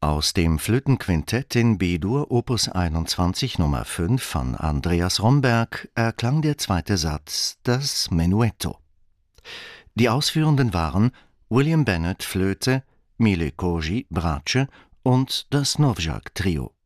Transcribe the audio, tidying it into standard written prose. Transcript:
Aus dem Flötenquintett in B-Dur Opus 21 Nummer 5 von Andreas Romberg erklang der zweite Satz, das Menuetto. Die Ausführenden waren William Bennett Flöte, Mile Koji Bratsche und das Dvořák Trio.